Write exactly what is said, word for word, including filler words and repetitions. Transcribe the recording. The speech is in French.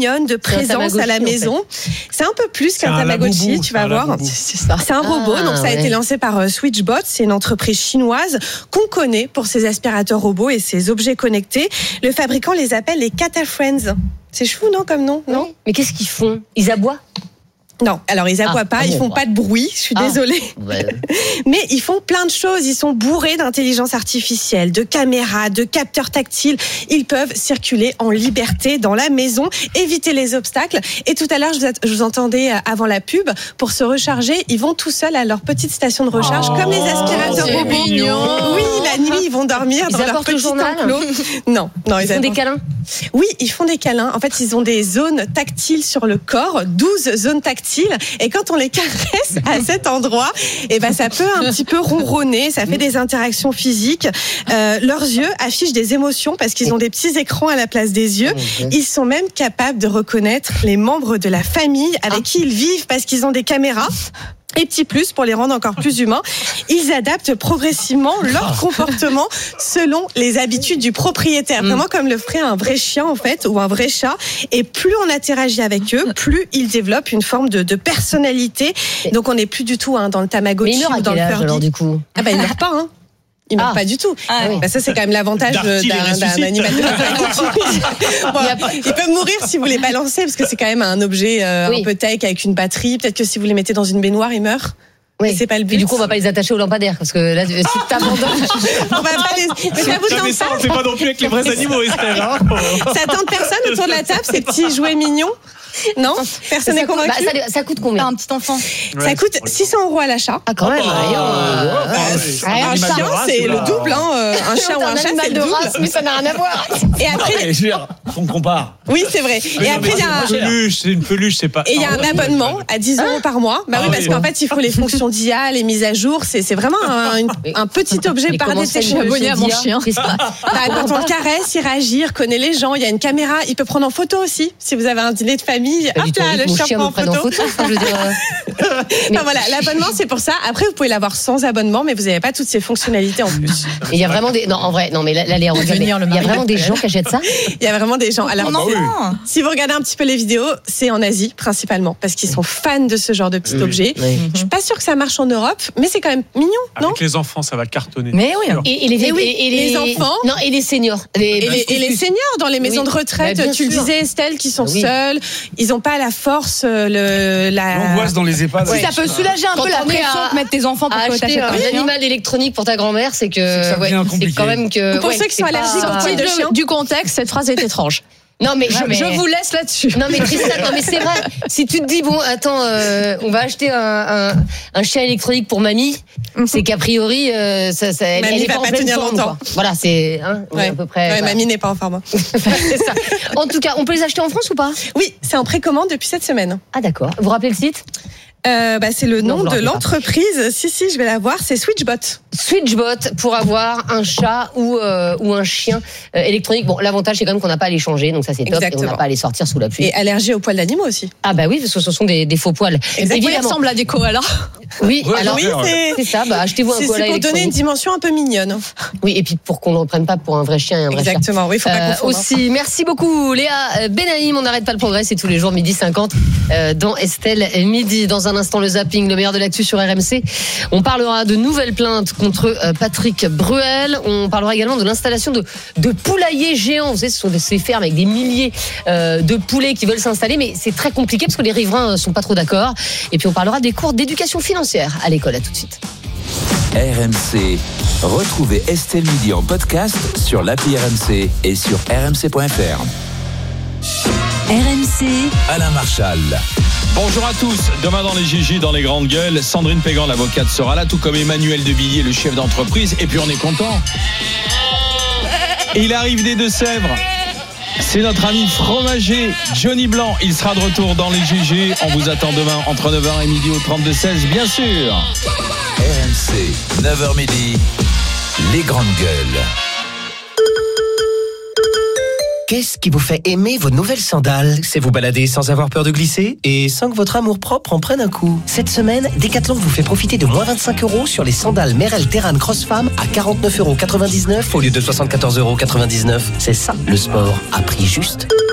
mignonne de présence à la maison. En c'est un peu plus qu'un Tamagotchi, tu vas voir. C'est, ça. c'est un robot, ah, donc ça a ouais. été lancé par euh, Switchbot. C'est une entreprise chinoise qu'on connaît pour ses aspirateurs robots et ses objets connectés. Le fabricant les appelle les Kata Friends. C'est chou, non, comme nom, non oui. Mais qu'est-ce qu'ils font ? Ils aboient ? Non, alors ils aboient ah, pas, ils font pas de bruit, je suis ah, désolée. Ouais. Mais ils font plein de choses, ils sont bourrés d'intelligence artificielle, de caméras, de capteurs tactiles. Ils peuvent circuler en liberté dans la maison, éviter les obstacles. Et tout à l'heure, je vous, je vous entendais avant la pub, pour se recharger, ils vont tout seuls à leur petite station de recharge, oh, comme les aspirateurs robots. Oui, la nuit, ils vont dormir ils dans leur petit enclos. Non, non, ils, ils font des câlins. Oui, ils font des câlins. En fait, ils ont des zones tactiles sur le corps, douze zones tactiles. Et quand on les caresse à cet endroit, eh ben ça peut un petit peu ronronner, ça fait des interactions physiques. Euh, leurs yeux affichent des émotions parce qu'ils ont des petits écrans à la place des yeux. Ils sont même capables de reconnaître les membres de la famille avec ah. qui ils vivent parce qu'ils ont des caméras. Et petit plus, pour les rendre encore plus humains, ils adaptent progressivement leur comportement selon les habitudes du propriétaire. Vraiment comme le ferait un vrai chien, en fait, ou un vrai chat. Et plus on interagit avec eux, plus ils développent une forme de, de personnalité. Donc on n'est plus du tout hein, dans le Tamagotchi. Mais il meurt à ou dans quel le âge, Furby. Alors, du coup Ah bah il meurt pas, hein. Il ne meurt ah. pas du tout. Ah, oui. bah, ça, c'est quand même l'avantage d'un, d'un animateur. Bon, ils peuvent mourir si vous les balancez, parce que c'est quand même un objet euh, oui. un peu tech avec une batterie. Peut-être que si vous les mettez dans une baignoire, ils meurent. Oui. C'est pas le but. Et du coup, on va pas les attacher au lampadaire, parce que là, si t'abandonnes, on va pas les. Mais ça vous tente pas. C'est pas non plus avec les vrais animaux, Estelle. Hein ça tente personne autour de la table, ces petits jouets mignons. Non, personne n'est convaincu. Bah, ça, ça coûte combien un petit enfant? Ouais, ça coûte six cents euros à l'achat. Ah quand même. Oh, euh, un chien, c'est le double. Hein. Un chien ou un chat, c'est le double. Race, mais ça n'a rien à voir. Et après, on compare. Oui, c'est vrai. Mais et non, après, il y a un peluche, c'est une peluche, c'est pas. Et il y a un abonnement à dix euros par mois. Bah oui, parce qu'en fait, il faut les fonctions d'I A, les mises à jour. C'est, c'est vraiment un, une, un petit objet par détail. Je suis abonnée à mon chien. Quand on le caresse, il réagit, il reconnaît les gens. Il y a une caméra. Il peut prendre en photo aussi. Si vous avez un dîner de famille, hop là, le chien prend en photo. photo enfin, je veux dire, euh... mais... enfin, voilà, l'abonnement c'est pour ça. Après vous pouvez l'avoir sans abonnement, mais vous n'avez pas toutes ces fonctionnalités en plus. Il y a vraiment des non en vrai non mais là, là Léa, on va dire, il y a vraiment des gens qui achètent ça. Il y a vraiment des gens. Alors oh, oui. si vous regardez un petit peu les vidéos, c'est en Asie principalement parce qu'ils sont fans de ce genre de petit oui, objet. Oui. Je suis pas sûre que ça marche en Europe, mais c'est quand même mignon, non? Avec les enfants, ça va cartonner. Mais oui. Et, et les et oui, et, et les, les enfants. Non et les seniors. Les, et, les, et les seniors dans les maisons oui. de retraite. Bah, tu le disais Estelle, qui sont oui. seuls, ils n'ont pas la force. Le, la... L'angoisse dans les EHPAD. Si ouais. ça peut soulager un Quand peu la pression à... que mettent tes enfants pour que acheter un, un animal électronique pour ta grand-mère, c'est que c'est, que ouais, c'est quand même que. Pour ouais, ceux qui sont allergiques au poil de chien. Du contexte, cette phrase est étrange. Non mais, je, mais je vous laisse là-dessus. Non mais Tristan, non mais c'est vrai. Si tu te dis bon, attends, euh, on va acheter un, un, un chien électronique pour mamie, mm-hmm. c'est qu'a priori, euh, ça, ça, mamie elle est va pas, pas tenir forme, longtemps. Quoi. Voilà, c'est hein, ouais. à peu près. Ouais, voilà. Mamie n'est pas en forme. C'est ça. En tout cas, on peut les acheter en France ou pas? Oui, c'est en précommande depuis cette semaine. Ah d'accord. Vous rappelez le site? Euh, bah, c'est le nom non, de l'entreprise. Pas. Si, si, je vais la voir. C'est Switchbot. Switchbot pour avoir un chat ou, euh, ou un chien euh, électronique. Bon, l'avantage, c'est quand même qu'on n'a pas à les changer. Donc ça, c'est top. Exactement. Et on n'a pas à les sortir sous la pluie. Et allergie aux poils d'animaux aussi. Ah bah oui, parce que ce sont des, des faux poils. Exactement. Ils ressemblent à des koalas. Oui, ouais, alors oui, c'est, c'est ça. Bah, achetez-vous un c'est, koala c'est pour donner une dimension un peu mignonne. Oui, et puis pour qu'on ne le prenne pas pour un vrai chien et un vrai Exactement, chat. oui, il faut pas euh, confondre. Aussi, merci beaucoup Léa Benaïm. On n'arrête pas le progrès, c'est tous les jours midi cinquante euh, dans Estelle Midi. Dans un instant, le zapping, le meilleur de l'actu sur R M C. On parlera de nouvelles plaintes contre euh, Patrick Bruel. On parlera également de l'installation de, de poulaillers géants. Vous savez, ce sont ces fermes avec des milliers euh, de poulets qui veulent s'installer, mais c'est très compliqué parce que les riverains sont pas trop d'accord. Et puis on parlera des cours d'éducation financière à l'école. À tout de suite. R M C. Retrouvez Estelle Midi en podcast sur l'appli R M C et sur r m c point f r. R M C. Alain Marchal. Bonjour à tous. Demain dans les Gigi, dans les grandes gueules, Sandrine Pégan, l'avocate, sera là, tout comme Emmanuel Devilliers, le chef d'entreprise. Et puis on est content. Il arrive des Deux-Sèvres. C'est notre ami fromager Johnny Blanc. Il sera de retour dans les G G. On vous attend demain entre neuf heures et midi au trente-deux seize, bien sûr. R M C, neuf heures midi, les grandes gueules. Qu'est-ce qui vous fait aimer vos nouvelles sandales? C'est vous balader sans avoir peur de glisser et sans que votre amour-propre en prenne un coup. Cette semaine, Decathlon vous fait profiter de moins vingt-cinq euros sur les sandales Merrell Terran Cross Femme à quarante-neuf euros quatre-vingt-dix-neuf au lieu de soixante-quatorze euros quatre-vingt-dix-neuf. C'est ça, le sport, à prix juste.